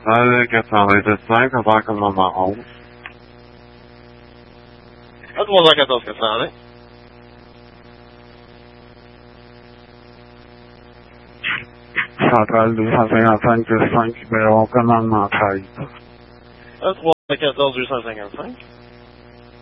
Allez, 425, embarquement 11. À 314 420. Centrale 255 5, Béron, commandement 13. À 314 255.